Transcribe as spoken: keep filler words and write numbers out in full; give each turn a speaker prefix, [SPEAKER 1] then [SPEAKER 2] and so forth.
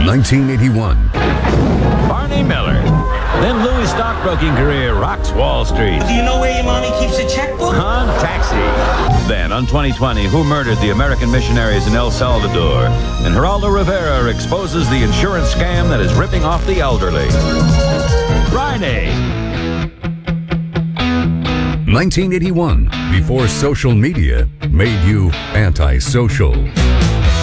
[SPEAKER 1] nineteen eighty-one.
[SPEAKER 2] Barney Miller. Then Louis' stockbroking career rocks Wall Street.
[SPEAKER 3] Do you know where your mommy keeps a checkbook?
[SPEAKER 2] On Taxi. Then, on twenty twenty, who murdered the American missionaries in El Salvador? And Geraldo Rivera exposes the insurance scam that is ripping off the elderly. Friday.
[SPEAKER 1] nineteen eighty-one, before social media made you antisocial.